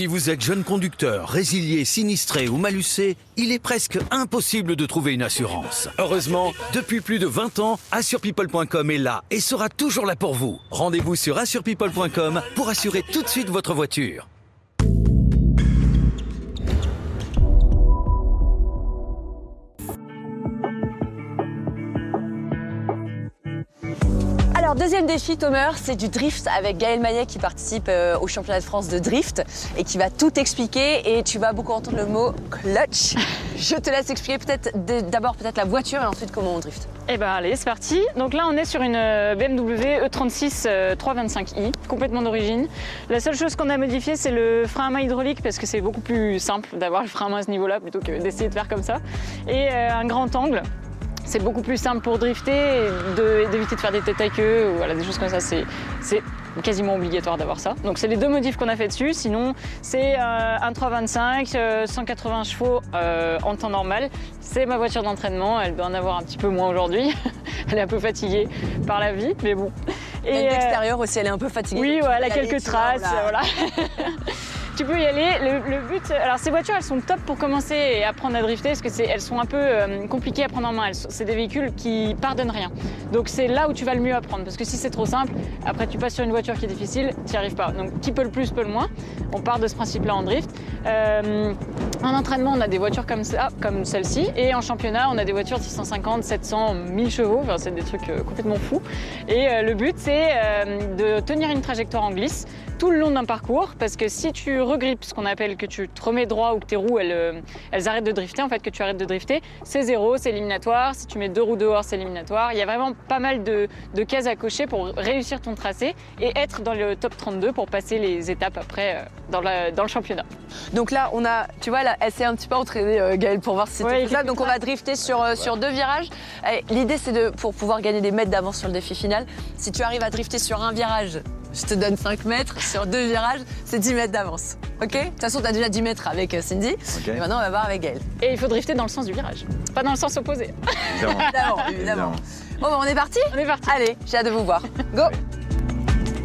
Si vous êtes jeune conducteur, résilié, sinistré ou malucé, il est presque impossible de trouver une assurance. Heureusement, depuis plus de 20 ans, AssurePeople.com est là et sera toujours là pour vous. Rendez-vous sur AssurePeople.com pour assurer tout de suite votre voiture. Alors deuxième défi, Tomer, c'est du drift avec Gaël Maillet qui participe au championnat de France de drift et qui va tout expliquer et tu vas beaucoup entendre le mot clutch. Je te laisse expliquer d'abord peut-être la voiture et ensuite comment on drift. Eh ben allez, c'est parti. Donc là on est sur une BMW E36 325i, complètement d'origine. La seule chose qu'on a modifiée c'est le frein à main hydraulique parce que c'est beaucoup plus simple d'avoir le frein à main à ce niveau-là plutôt que d'essayer de faire comme ça. Et un grand angle. C'est beaucoup plus simple pour drifter et d'éviter de faire des têtes à queue ou voilà, des choses comme ça. C'est quasiment obligatoire d'avoir ça. Donc c'est les deux modifs qu'on a fait dessus. Sinon, c'est un 325, 180 chevaux en temps normal. C'est ma voiture d'entraînement. Elle doit en avoir un petit peu moins aujourd'hui. Elle est un peu fatiguée par la vie, mais bon. Et l'extérieur aussi, elle est un peu fatiguée. Oui, ouais, elle a quelques traces. Voilà. Tu peux y aller. Le but, alors ces voitures, elles sont top pour commencer et apprendre à drifter parce que elles sont un peu compliquées à prendre en main. C'est des véhicules qui pardonnent rien. Donc c'est là où tu vas le mieux apprendre parce que si c'est trop simple, après tu passes sur une voiture qui est difficile, tu n'y arrives pas. Donc qui peut le plus, peut le moins. On part de ce principe-là en drift. En entraînement, on a des voitures comme ça, comme celle-ci, et en championnat, on a des voitures de 650, 700, 1000 chevaux. Enfin, c'est des trucs complètement fous. Et le but, c'est de tenir une trajectoire en glisse tout le long d'un parcours, parce que si tu regrippes, ce qu'on appelle que tu te remets droit ou que tes roues elles arrêtent de drifter, en fait que tu arrêtes de drifter, c'est zéro, c'est éliminatoire. Si tu mets deux roues dehors, c'est éliminatoire. Il y a vraiment pas mal de cases à cocher pour réussir ton tracé et être dans le top 32 pour passer les étapes après dans le championnat. Donc là, tu vois, là, elle s'est un petit peu entraînée, Gaëlle, pour voir si c'était faisable. Donc on va drifter sur deux virages. L'idée, c'est pour pouvoir gagner des mètres d'avance sur le défi final. Si tu arrives à drifter sur un virage, je te donne 5 mètres. Sur deux virages, c'est 10 mètres d'avance. OK ? De toute façon, tu as déjà 10 mètres avec Cindy. Okay. Et maintenant, on va voir avec Gaëlle. Et il faut drifter dans le sens du virage, pas dans le sens opposé. Évidemment. Bon, on est parti ? On est parti. Allez, j'ai hâte de vous voir. Go !